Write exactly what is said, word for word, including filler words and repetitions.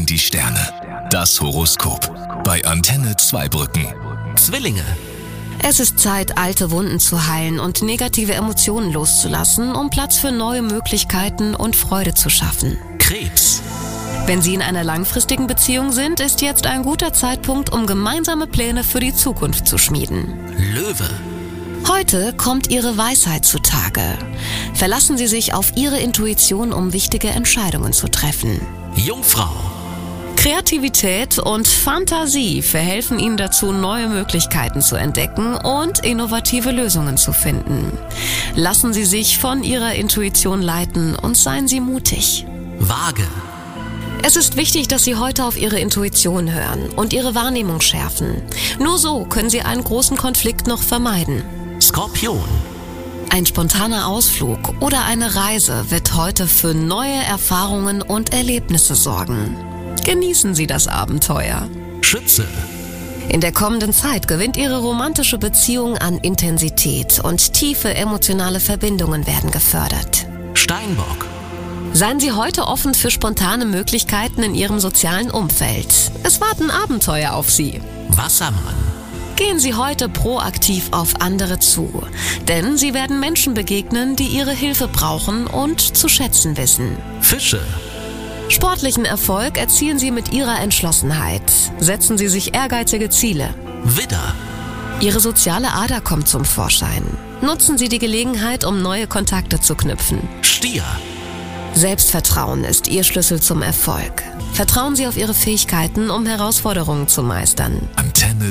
sagen die Sterne. Das Horoskop. Bei Antenne Zweibrücken. Zwillinge. Es ist Zeit, alte Wunden zu heilen und negative Emotionen loszulassen, um Platz für neue Möglichkeiten und Freude zu schaffen. Krebs. Wenn Sie in einer langfristigen Beziehung sind, ist jetzt ein guter Zeitpunkt, um gemeinsame Pläne für die Zukunft zu schmieden. Löwe. Heute kommt Ihre Weisheit zutage. Verlassen Sie sich auf Ihre Intuition, um wichtige Entscheidungen zu treffen. Jungfrau. Kreativität und Fantasie verhelfen Ihnen dazu, neue Möglichkeiten zu entdecken und innovative Lösungen zu finden. Lassen Sie sich von Ihrer Intuition leiten und seien Sie mutig. Waage. Es ist wichtig, dass Sie heute auf Ihre Intuition hören und Ihre Wahrnehmung schärfen. Nur so können Sie einen großen Konflikt noch vermeiden. Skorpion. Ein spontaner Ausflug oder eine Reise wird heute für neue Erfahrungen und Erlebnisse sorgen. Genießen Sie das Abenteuer. Schütze. In der kommenden Zeit gewinnt Ihre romantische Beziehung an Intensität und tiefe emotionale Verbindungen werden gefördert. Steinbock. Seien Sie heute offen für spontane Möglichkeiten in Ihrem sozialen Umfeld. Es warten Abenteuer auf Sie. Wassermann. Gehen Sie heute proaktiv auf andere zu, denn Sie werden Menschen begegnen, die Ihre Hilfe brauchen und zu schätzen wissen. Fische. Sportlichen Erfolg erzielen Sie mit Ihrer Entschlossenheit. Setzen Sie sich ehrgeizige Ziele. Widder. Ihre soziale Ader kommt zum Vorschein. Nutzen Sie die Gelegenheit, um neue Kontakte zu knüpfen. Stier. Selbstvertrauen ist Ihr Schlüssel zum Erfolg. Vertrauen Sie auf Ihre Fähigkeiten, um Herausforderungen zu meistern. Antenne